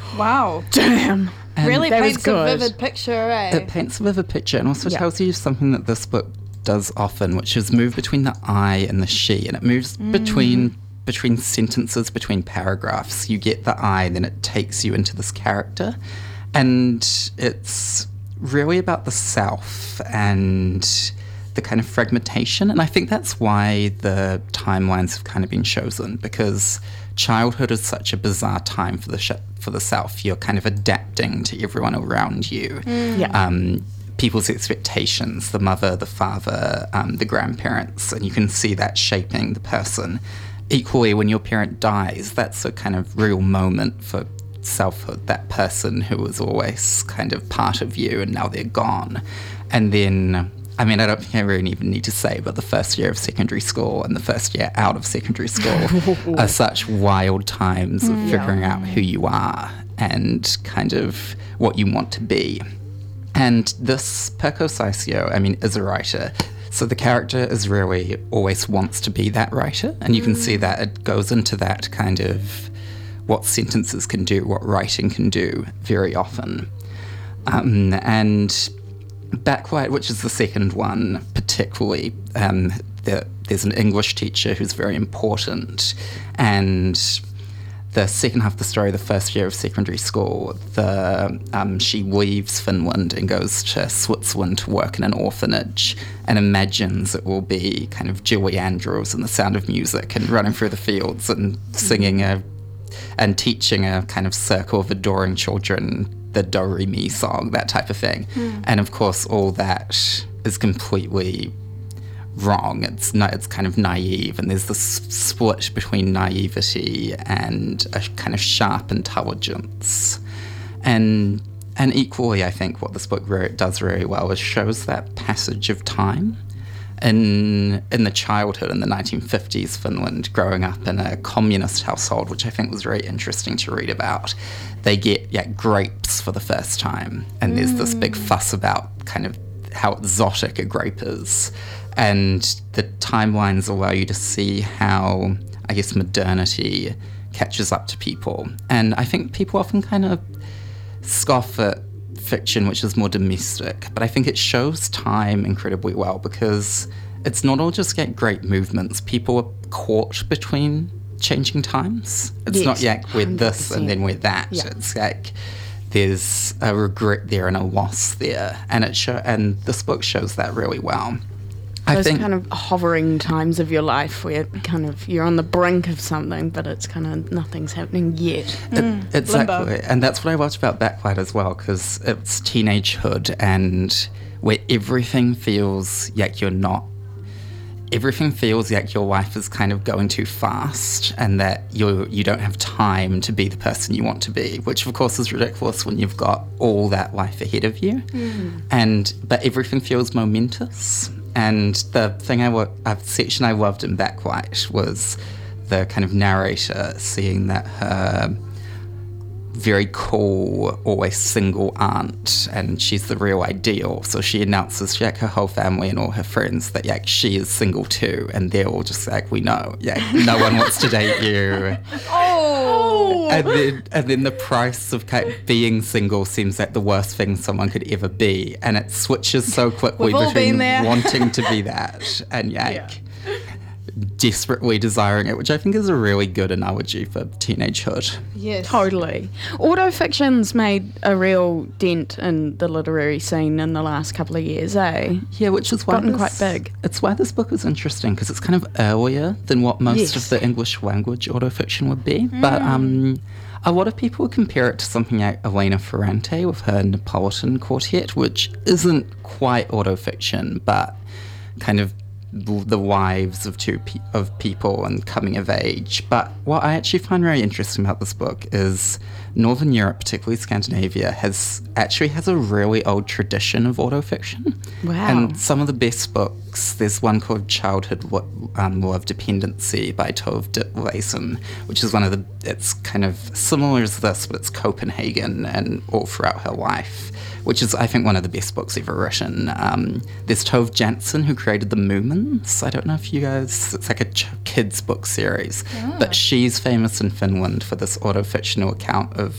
Wow. Damn. And Really that was paints a good. vivid picture, eh? it paints a vivid picture and also Yeah. tells you something that this book does often, which is move between the I and the she, and it moves between sentences, between paragraphs. You get the I, then it takes you into this character, and it's really about the self and the kind of fragmentation. And I think that's why the timelines have kind of been chosen, because childhood is such a bizarre time for the self. You're kind of adapting to everyone around you. Yeah. People's expectations, the mother, the father, the grandparents, and you can see that shaping the person. Equally, when your parent dies, that's a kind of real moment for selfhood, that person who was always kind of part of you and now they're gone. And then, I mean, I don't think I really even need to say, but the first year of secondary school and the first year out of secondary school are such wild times of figuring out who you are and kind of what you want to be. And this Perko Saisio, I mean, is a writer. So the character is really always wants to be that writer. And you can see that it goes into that kind of what sentences can do, what writing can do very often. And Backlight, which is the second one, particularly, there's an English teacher who's very important. And the second half of the story, the first year of secondary school, she leaves Finland and goes to Switzerland to work in an orphanage and imagines it will be kind of Julie Andrews and The Sound of Music and running through the fields and singing and teaching a kind of circle of adoring children the Do Re Mi song, that type of thing. And of course, all that is completely wrong. It's kind of naive, and there's this split between naivety and a kind of sharp intelligence. And equally, I think what this book does very well is shows that passage of time. In the childhood in the 1950s Finland, growing up in a communist household, which I think was very interesting to read about, they get grapes for the first time, and there's this big fuss about kind of how exotic a grape is. And the timelines allow you to see how, I guess, modernity catches up to people. And I think people often kind of scoff at fiction which is more domestic, but I think it shows time incredibly well, because it's not all just great movements. People are caught between changing times. It's not we're this and then we're that. Yeah. It's like there's a regret there and a loss there, and and this book shows that really well. Those kind of hovering times of your life where kind of you're on the brink of something, but it's kind of nothing's happening yet. Exactly. Limbo. And that's what I loved about Backlight as well, because it's teenagehood, and where everything feels like your life is kind of going too fast, and that you don't have time to be the person you want to be, which of course is ridiculous when you've got all that life ahead of you. But everything feels momentous. And the section I loved in Backlight was the kind of narrator seeing that her very cool, always single aunt, and she's the real ideal. So she announces to her whole family and all her friends that she is single too, and they're all just like, we know, no one wants to date you. And then the price of being single seems like the worst thing someone could ever be, and it switches so quickly between wanting to be that and desperately desiring it, which I think is a really good analogy for teenagehood. Yes. Totally. Autofiction's made a real dent in the literary scene in the last couple of years, eh? Yeah, which is gotten quite big. It's why this book is interesting, because it's kind of earlier than what most of the English language autofiction would be. But a lot of people compare it to something like Elena Ferrante with her Neapolitan Quartet, which isn't quite autofiction, but kind of the lives of people and coming of age. But what I actually find very interesting about this book is Northern Europe, particularly Scandinavia, has a really old tradition of autofiction. Wow. And some of the best books, there's one called Childhood Law of Dependency by Tove Ditlevsen, which is it's kind of similar as this, but it's Copenhagen and all throughout her life, which is, I think, one of the best books ever written. There's Tove Jansson, who created The Moomins. I don't know if you guys... It's like a kids' book series. But she's famous in Finland for this autofictional account of